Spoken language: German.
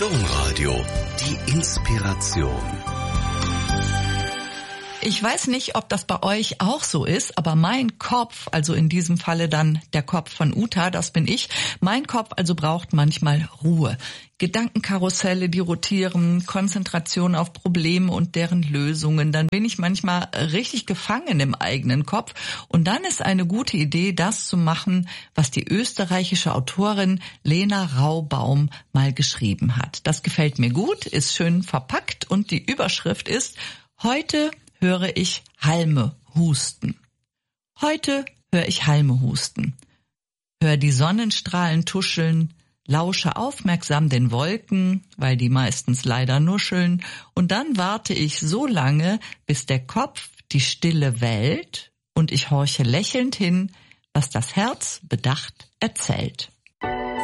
Domradio, die Inspiration. Ich weiß nicht, ob das bei euch auch so ist, aber mein Kopf, also in diesem Falle dann der Kopf von Uta, das bin ich, mein Kopf also braucht manchmal Ruhe. Gedankenkarusselle, die rotieren, Konzentration auf Probleme und deren Lösungen. Dann bin ich manchmal richtig gefangen im eigenen Kopf. Und dann ist eine gute Idee, das zu machen, was die österreichische Autorin Lena Raubaum mal geschrieben hat. Das gefällt mir gut, ist schön verpackt und die Überschrift ist: Heute höre ich Halme husten. Heute höre ich Halme husten. Hör die Sonnenstrahlen tuscheln, lausche aufmerksam den Wolken, weil die meistens leider nuscheln, und dann warte ich so lange, bis der Kopf die Stille wählt und ich horche lächelnd hin, was das Herz bedacht erzählt.